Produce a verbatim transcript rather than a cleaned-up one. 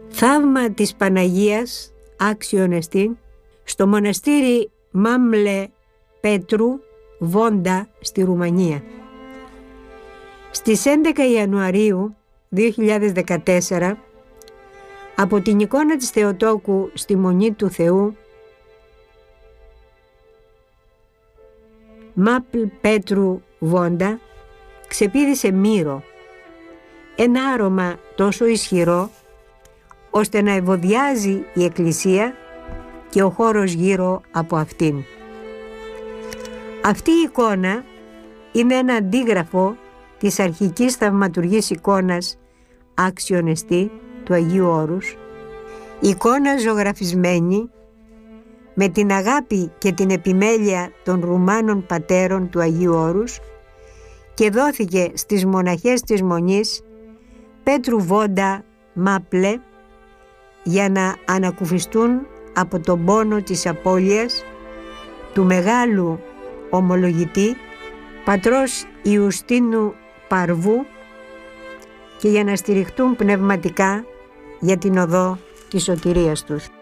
Θαύμα της Παναγίας, άξιον εστίν, στο μοναστήρι Μάμλε Πέτρου, Βόντα, στη Ρουμανία. Στις έντεκα Ιανουαρίου δύο χιλιάδες δεκατέσσερα, από την εικόνα της Θεοτόκου στη Μονή του Θεού, Μάπλ Πέτρου Βόντα, ξεπήδησε μύρο, ένα άρωμα τόσο ισχυρό ώστε να ευωδιάζει η εκκλησία και ο χώρος γύρω από αυτήν. Αυτή η εικόνα είναι ένα αντίγραφο της αρχικής θαυματουργής εικόνας άξιον εστί του Αγίου Όρους, εικόνα ζωγραφισμένη με την αγάπη και την επιμέλεια των Ρουμάνων πατέρων του Αγίου Όρους και δόθηκε στις μοναχές της Μονής Πέτρου Βόντα Μάπλε για να ανακουφιστούν από τον πόνο της απώλειας του μεγάλου ομολογητή πατρός Ιουστίνου Παρβού και για να στηριχτούν πνευματικά για την οδό της σωτηρίας τους.